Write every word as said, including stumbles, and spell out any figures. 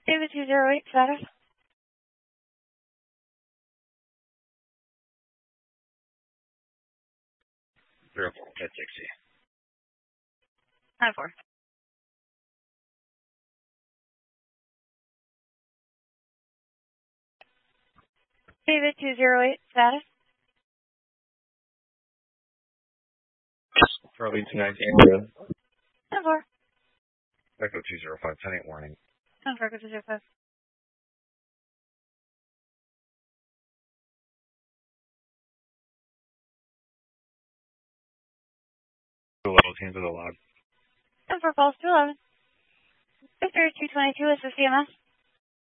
David two zero eight, status. Zero four, get sixty. nine four. David two zero eight, status. Charlie two nineteen. nine four. Echo two zero five, ten eight warning. nine four, two zero five. Two level teams of the log. nine four calls two eleven. Victor two twenty-two is the C M S.